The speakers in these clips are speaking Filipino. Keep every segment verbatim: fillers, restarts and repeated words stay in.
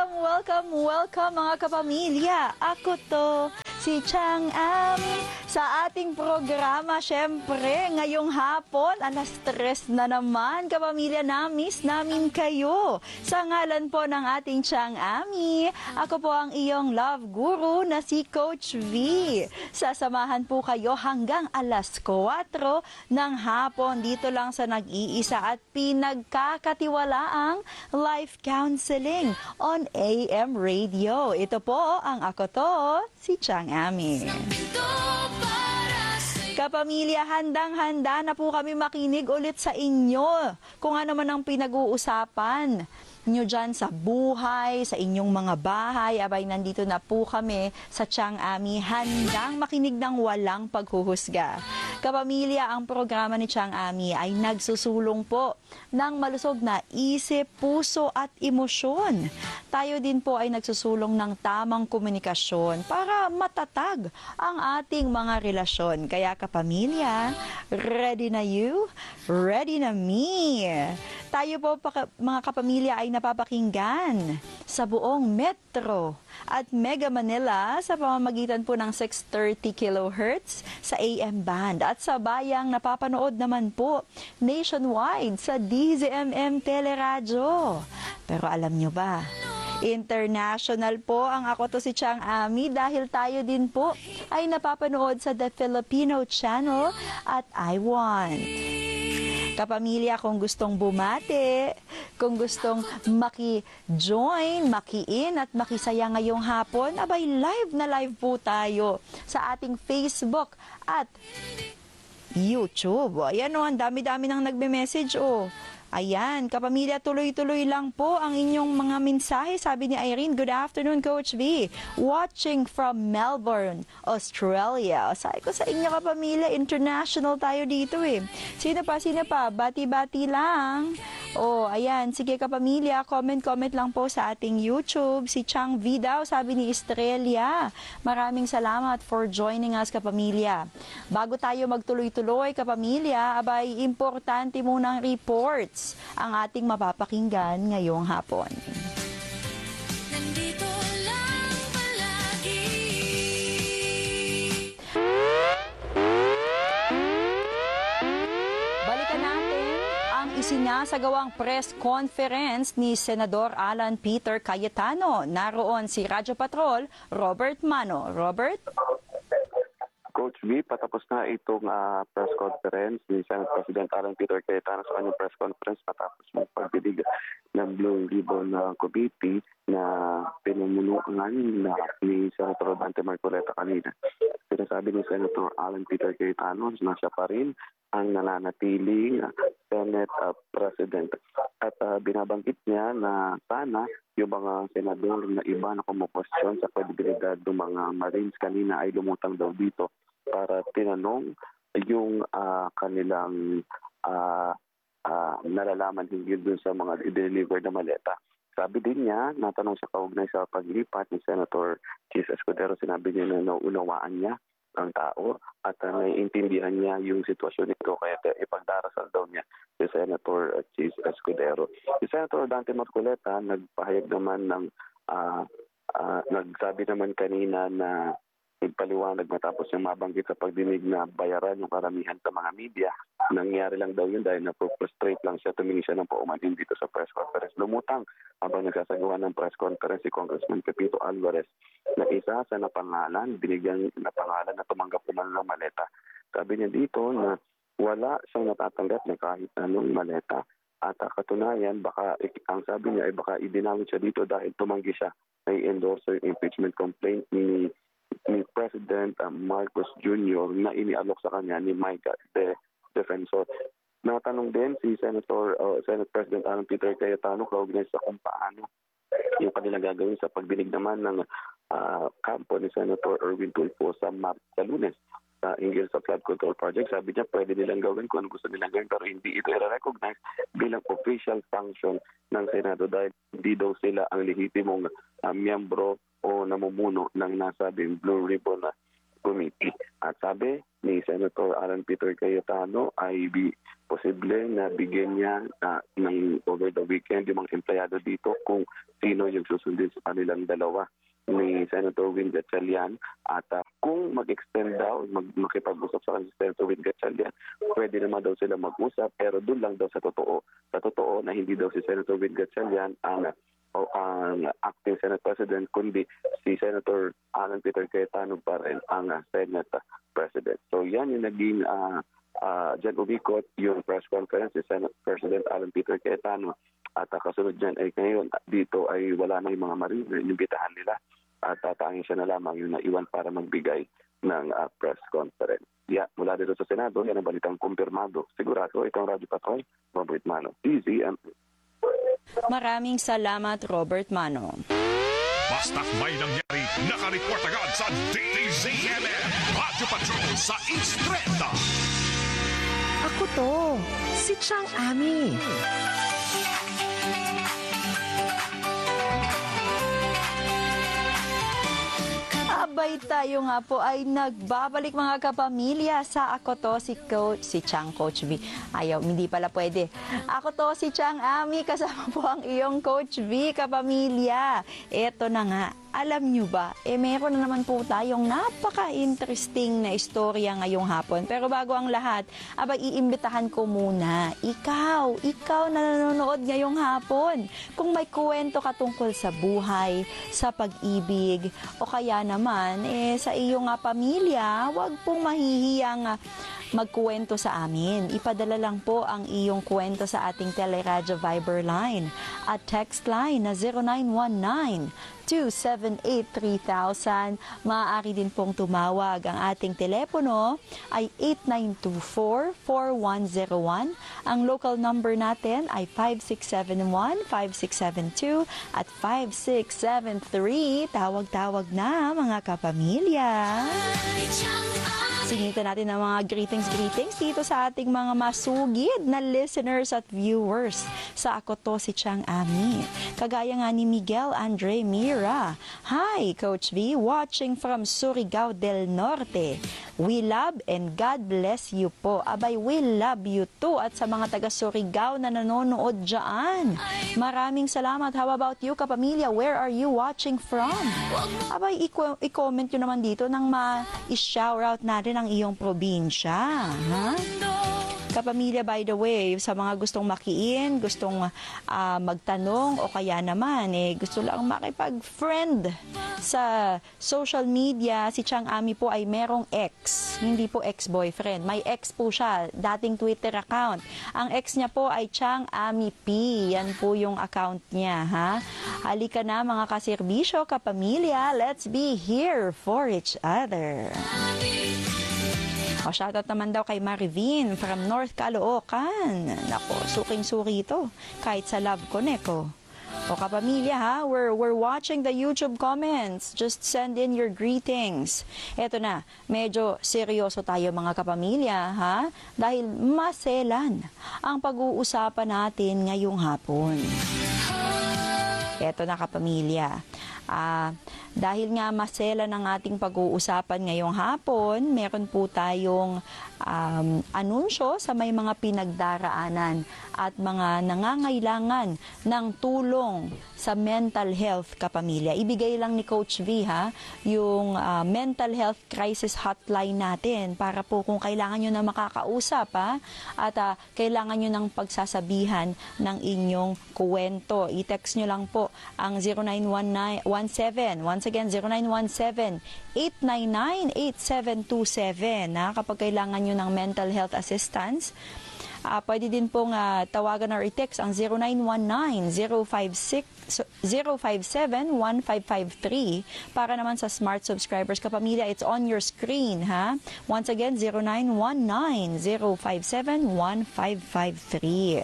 Welcome, welcome, welcome mga kapamilya. Ako to, si Chang Ami. Sa ating programa, syempre, ngayong hapon, alas tres na naman, kapamilya, na-miss namin kayo. Sa ngalan po ng ating Chang Ami, ako po ang iyong love guru na si Coach V. Sasamahan po kayo hanggang alas kwatro ng hapon dito lang sa nag-iisa at pinagkakatiwalaang life counseling on A M Radio. Ito po ang ako to, si Chang Ami. Kapamilya, handang-handa na po kami makinig ulit sa inyo kung ano man ang pinag-uusapan nyo dyan sa buhay, sa inyong mga bahay. Abay, nandito na po kami sa Chang Ami, handang makinig ng walang paghuhusga. Kapamilya, ang programa ni Chang Ami ay nagsusulong po ng malusog na isip, puso at emosyon. Tayo din po ay nagsusulong ng tamang komunikasyon para matatag ang ating mga relasyon. Kaya kapamilya, ready na you? Ready na me? Tayo po mga kapamilya ay napapakinggan sa buong Metro at Mega Manila sa pamamagitan po ng six thirty kilohertz sa A M band at sa bayang napapanood naman po nationwide sa D Z M M Teleradyo. Pero alam nyo ba, international po ang ako to si Chang Ami dahil tayo din po ay napapanood sa The Filipino Channel at I Want. Kapamilya, kung gustong bumate, kung gustong maki-join, maki-in at makisaya ngayong hapon, abay live na live po tayo sa ating Facebook at YouTube. Ayan o, ang dami-dami nang nagbe-message o. Ayan, kapamilya, tuloy-tuloy lang po ang inyong mga mensahe. Sabi ni Irene, good afternoon, Coach V. Watching from Melbourne, Australia. Sabi ko sa inyo, kapamilya, international tayo dito eh. Sino pa, sino pa? Bati-bati lang. Oh, ayan, sige kapamilya, comment-comment lang po sa ating YouTube. Si Chang V daw, sabi ni Estrella. Maraming salamat for joining us, kapamilya. Bago tayo magtuloy-tuloy, kapamilya, abay, importante munang reports ang ating mapapakinggan ngayong hapon. Nandito lang palagi. Balikan natin ang isinasagawang press conference ni Senador Alan Peter Cayetano. Naroon si Radyo Patrol, Robert Mano. Robert? Coach V, patapos na itong uh, press conference ni Senate President Alan Peter Cayetano sa kanyang press conference matapos ng pagdidig ng Blue Ribbon uh, Committee na pinumunuan na ni Senator Dante Marcoleta kanina. Sinasabi ni Senator Alan Peter Cayetano na siya pa rin ang nananatiling uh, Senate uh, President. At uh, binabanggit niya na sana yung mga senador na iba na kumupostyon sa kredibilidad ng mga Marines kanina ay lumutang daw dito para tinanong yung uh, kanilang uh, uh, nalalaman hinggil dun sa mga i-deliver na maleta. Sabi din niya, natanong siya kaugnay sa paglipat ni Senator Chis Escudero, sinabi niya na nauunawaan niya ang tao at uh, naiintindihan niya yung sitwasyon nito kaya ipagdarasal daw niya si Senator Chis Escudero. Si Senator Dante Marcoleta nagpahayag naman ng uh, uh, nagsabi naman kanina na nagpaliwanag matapos yung mabanggit sa pagdinig na bayaran yung karamihan sa mga media. Nangyari lang daw yun dahil na-frustrate lang siya, tumingin siya ng paumanhin dito sa press conference. Lumutang habang nagsasagawa ng press conference si Congressman Pepito Alvarez na isa sa napangalan, binigyan na pangalan na tumanggap naman ng maleta. Sabi niya dito na wala siyang natatanggap na kahit anong maleta. At uh, katunayan, baka, ang sabi niya ay baka idinawit siya dito dahil tumanggi siya ay endorse yung impeachment complaint ni ni President uh, Marcos Junior na inialok sa kanya ni Micah de Defensor. Natanong din si Senator uh, Senate President Alan Peter Cayetano kaugnay sa kung paano yung kanilang gagawin sa pagdinig naman ng uh, kampo ni Senator Erwin Tulfo sa Map sa Lunes sa hinggil sa flood control project. Sabi niya pwede nilang gawin kung ano gusto nilang gawin pero hindi ito i-recognize bilang official function ng Senado dahil hindi daw sila ang lehitimong uh, miyembro o namumuno ng nasabing Blue Ribbon Committee. At sabi ni Senator Alan Peter Cayetano ay bi posible na bigyan niya uh, ng over the weekend yung mga empleyado dito kung sino yung susundin sa kanilang dalawa ni Senator Win Gatchalian. At uh, kung mag-extend daw, mag makipag-usap sa kanila si Senator Win Gatchalian, pwede naman daw sila mag-usap, pero doon lang daw sa totoo. Sa totoo na hindi daw si Senator Win Gatchalian ang o ang acting Senate President, kundi si Senator Alan Peter Cayetano pa rin ang uh, Senate President. So yan yung naging uh, uh, dyan umikot yung press conference si Senate President Alan Peter Cayetano. At uh, kasunod dyan ay ngayon dito ay wala na yung mga marine, inimbitahan nila. At tatangin siya na lamang yung naiwan para magbigay ng uh, press conference. Yeah, mula dito sa Senado, yan ang balitang kumpirmado. Sigurado, itong Radio Patrol, Robert Mano. Easy and Maraming salamat, Robert Mano. Basta't may nangyari, nakareport agad sa D Z M M Radio Patrol sa East Trenta. Ako to, si Chang Ami. Abay tayo nga po ay nagbabalik mga kapamilya sa Ako To si Coach, si Chang Coach V. Ayaw, hindi pala pwede. Ako To si Chang Ami, kasama po ang iyong Coach V, kapamilya. Eto na nga, alam nyo ba, eh meron na naman po tayong napaka-interesting na istorya ngayong hapon. Pero bago ang lahat, abay iimbitahan ko muna, ikaw, ikaw na nanonood ngayong hapon. Kung may kwento ka tungkol sa buhay, sa pag-ibig, o kaya naman, eh sa iyong uh, pamilya, wag pong mahihiyang uh, magkuwento sa amin. Ipadala lang po ang iyong kwento sa ating Teleradyo Viber line at text line na zero nine one nine, two seven eight, three thousand. Maaari din pong tumawag. Ang ating telepono ay eight nine two four, four one zero one. Ang local number natin ay five six seven one, five six seven two at five six seven three. Tawag-tawag na mga kapamilya. Sinitan natin ang mga greetings-greetings dito sa ating mga masugid na listeners at viewers sa Ako To si Chang Ami. Kagaya nga ni Miguel Andre Mira. Hi, Coach V, watching from Surigao del Norte. We love and God bless you po. Abay, we love you too. At sa mga taga Surigao na nanonood dyan, maraming salamat. How about you, kapamilya? Where are you watching from? Abay, i-comment nyo naman dito nang ma-shoutout natin ang iyong probinsya. Ha? Kapamilya, by the way, sa mga gustong makiin, gustong uh, magtanong o kaya naman eh, gusto lang makipag-friend sa social media, si Chang Ami po ay merong ex, hindi po ex-boyfriend. May ex po siya, dating Twitter account. Ang ex niya po ay Chang Ami P. Yan po yung account niya, ha? Halika na mga kaserbisyo, kapamilya, let's be here for each other. O, shoutout naman daw kay Marivin from North Caloocan. Nako, suking-suki ito. Kahit sa Love Connect, oh. O kapamilya ha, we're, we're watching the YouTube comments. Just send in your greetings. Eto na, medyo seryoso tayo mga kapamilya ha, dahil maselan ang pag-uusapan natin ngayong hapon. Eto na kapamilya. Ah, dahil nga masela ng ating pag-uusapan ngayong hapon, meron po tayong um, anunsyo sa may mga pinagdaraanan at mga nangangailangan ng tulong sa mental health, kapamilya. Ibigay lang ni Coach V ha, yung uh, mental health crisis hotline natin para po kung kailangan nyo na makakausap ha, at uh, kailangan nyo ng pagsasabihan ng inyong kuwento. I-text nyo lang po ang zero nine one seven, once again zero nine one seven, eight nine nine, eight seven two seven ha, kapag kailangan nyo ng mental health assistance. Uh, pwede din pong uh, tawagan or i-text ang zero nine one nine, zero five six, zero five seven, one five five three. Para naman sa smart subscribers, kapamilya, it's on your screen ha. Once again, zero nine one nine, zero five seven, one five five three.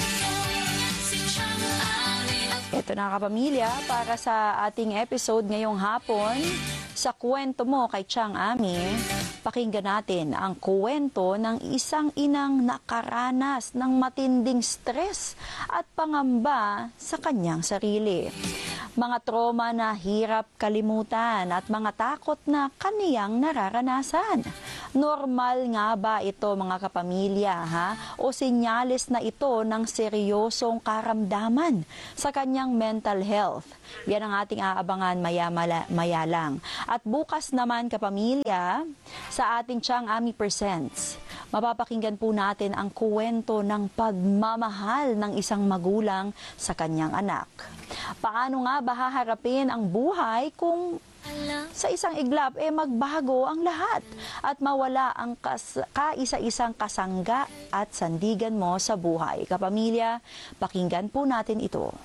Ito na kapamilya, para sa ating episode ngayong hapon, sa kwento mo kay Chang Ami, pakinggan natin ang kwento ng isang inang nakaranas ng matinding stress at pangamba sa kanyang sarili. mga trauma na hirap kalimutan at mga takot na kaniyang nararanasan. Normal nga ba ito mga kapamilya ha? O senyales na ito ng seryosong karamdaman sa kanyang mental health? Yan ang ating aabangan maya, mala, maya lang. At bukas naman kapamilya, sa ating Chang Ami Presents, mapapakinggan po natin ang kwento ng pagmamahal ng isang magulang sa kanyang anak. Paano nga ba haharapin ang buhay kung sa isang iglap eh magbago ang lahat at mawala ang kas- kaisa-isang kasangga at sandigan mo sa buhay? Kapamilya, pakinggan po natin ito.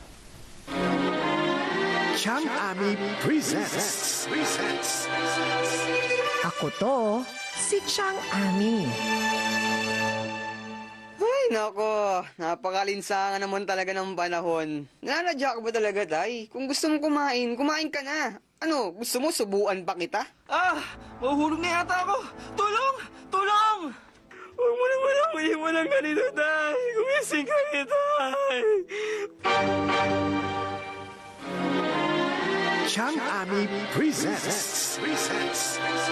Chang Ami presents. presents. Ako to, si Chang Ami. Ay, nako. Napakalinsangan naman talaga ng panahon. Nananadya ka ba talaga, Day? Kung gusto mong kumain, kumain ka na. Ano, gusto mo subuan pa kita? Ah! Mahuhulog na yata ako! Tulong! Tulong! Huwag mo naman ako iwan ng ganito, Day! Gumising ka ni Day! Chang Ami presents. presents.